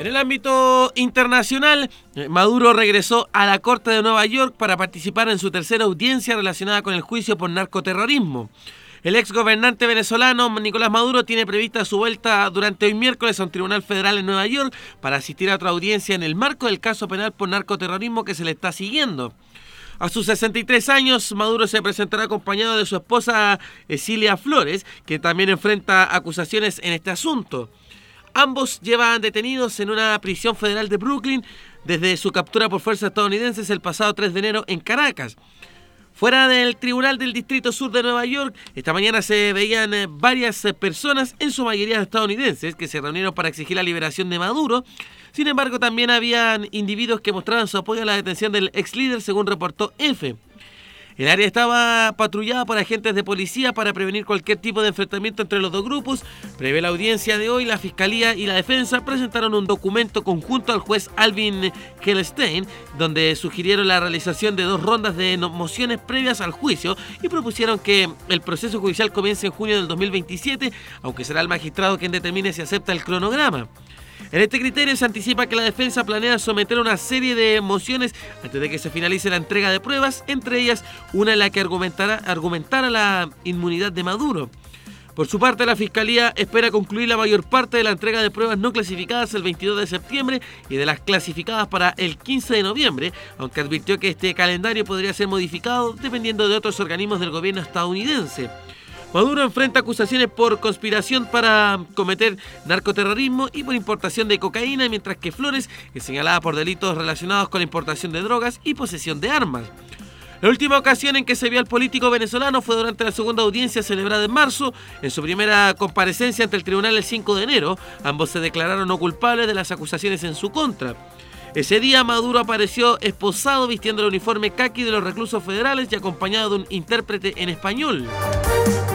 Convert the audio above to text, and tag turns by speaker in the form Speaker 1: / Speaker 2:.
Speaker 1: En el ámbito internacional, Maduro regresó a la Corte de Nueva York para participar en su tercera audiencia relacionada con el juicio por narcoterrorismo. El exgobernante venezolano Nicolás Maduro tiene prevista su vuelta durante hoy miércoles a un tribunal federal en Nueva York para asistir a otra audiencia en el marco del caso penal por narcoterrorismo que se le está siguiendo. A sus 63 años, Maduro se presentará acompañado de su esposa Cilia Flores, que también enfrenta acusaciones en este asunto. Ambos llevan detenidos en una prisión federal de Brooklyn desde su captura por fuerzas estadounidenses el pasado 3 de enero en Caracas. Fuera del Tribunal del Distrito Sur de Nueva York, esta mañana se veían varias personas, en su mayoría estadounidenses, que se reunieron para exigir la liberación de Maduro. Sin embargo, también habían individuos que mostraban su apoyo a la detención del ex líder, según reportó EFE. El área estaba patrullada por agentes de policía para prevenir cualquier tipo de enfrentamiento entre los dos grupos. Previo a la audiencia de hoy, la Fiscalía y la Defensa presentaron un documento conjunto al juez Alvin Helstein, donde sugirieron la realización de 2 rondas de mociones previas al juicio y propusieron que el proceso judicial comience en junio del 2027, aunque será el magistrado quien determine si acepta el cronograma. En este criterio se anticipa que la defensa planea someter una serie de mociones antes de que se finalice la entrega de pruebas, entre ellas una en la que argumentara la inmunidad de Maduro. Por su parte, la Fiscalía espera concluir la mayor parte de la entrega de pruebas no clasificadas el 22 de septiembre y de las clasificadas para el 15 de noviembre, aunque advirtió que este calendario podría ser modificado dependiendo de otros organismos del gobierno estadounidense. Maduro enfrenta acusaciones por conspiración para cometer narcoterrorismo y por importación de cocaína, mientras que Flores es señalada por delitos relacionados con la importación de drogas y posesión de armas. La última ocasión en que se vio al político venezolano fue durante la segunda audiencia celebrada en marzo. En su primera comparecencia ante el tribunal el 5 de enero, ambos se declararon no culpables de las acusaciones en su contra. Ese día Maduro apareció esposado vistiendo el uniforme caqui de los reclusos federales y acompañado de un intérprete en español.